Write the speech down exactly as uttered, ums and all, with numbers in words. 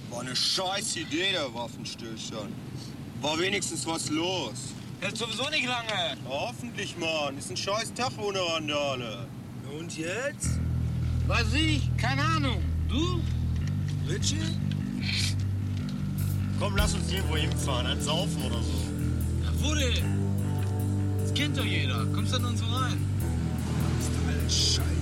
War eine scheiß Idee, der Waffenstillstand. War wenigstens was los. Hält sowieso nicht lange. Ja, hoffentlich, Mann. Ist ein scheiß Tag ohne Randale. Und jetzt? Weiß ich, keine Ahnung. Du? Richie? Komm, lass uns irgendwo hinfahren, ein Saufen oder so. Ach, wo denn? Das kennt doch jeder. Kommst du dann so rein? Das ist alles scheiße.